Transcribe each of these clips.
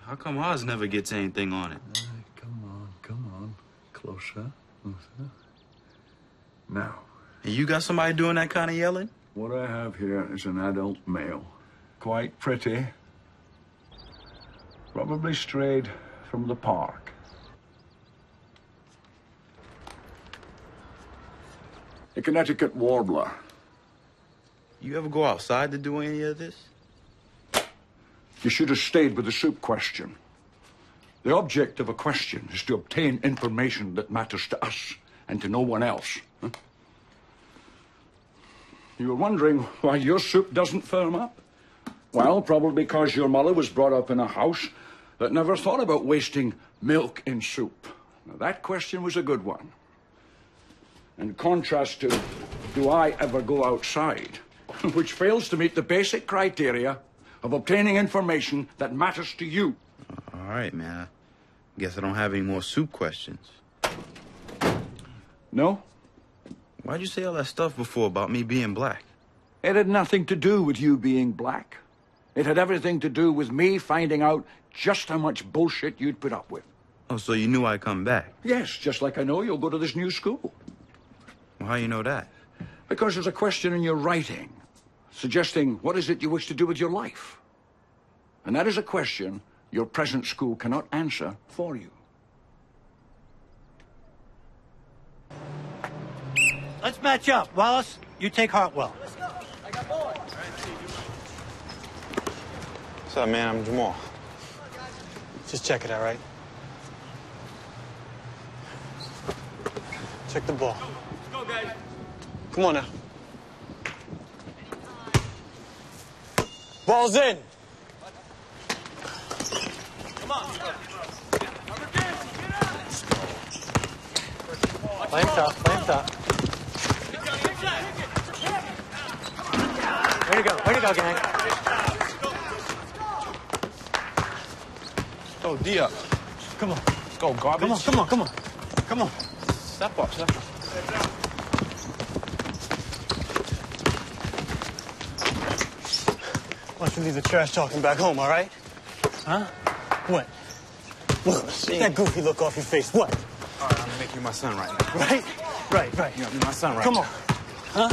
How come ours never gets anything on it? Come on. Closer. Now. And you got somebody doing that kind of yelling? What I have here is an adult male. Quite pretty. Probably strayed from the park. A Connecticut warbler. You ever go outside to do any of this? You should have stayed with the soup question. The object of a question is to obtain information that matters to us and to no one else. Huh? You were wondering why your soup doesn't firm up? Well, probably because your mother was brought up in a house that never thought about wasting milk in soup. Now, that question was a good one. In contrast to, do I ever go outside? Which fails to meet the basic criteria of obtaining information that matters to you. All right, man. I guess I don't have any more soup questions. No? Why'd you say all that stuff before about me being black? It had nothing to do with you being black. It had everything to do with me finding out just how much bullshit you'd put up with. Oh, so you knew I'd come back? Yes, just like I know you'll go to this new school. Well, how you know that? Because there's a question in your writing suggesting what is it you wish to do with your life. And that is a question your present school cannot answer for you. Let's match up. Wallace, you take Hartwell. Let's go. I got boy. What's up, man? I'm Jamal. Just check it out, right? Check the ball. Let's go, guys. Come on now. Ball's in. Come on. Play him tough. Play him tough. Way to go, gang. Go, D up. Come on. Let's go, garbage. Come on. Step up. Why don't you leave the trash talking back home, all right? Huh? What? Look, get that goofy look off your face. What? All right, I'm gonna make you my son right now. Right. You're gonna be my son right Come now. on. Huh?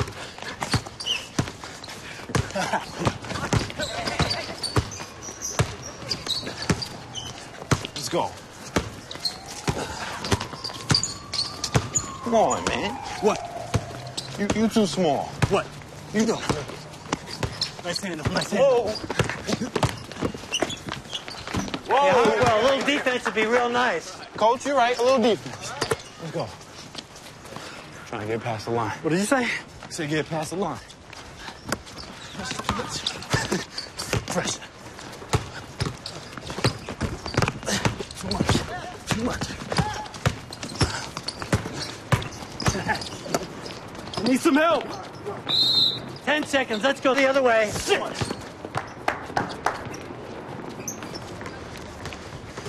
Let's go. Come on, man. What? You too small. What? You go. Nice handle. Whoa. Whoa. Yeah, Hartwell, a little defense would be real nice. Coach, you're right. A little defense. Let's go. Trying to get past the line. What did you say? I said get past the line. Pressure. Too much. I need some help. 10 seconds. Let's go the other way.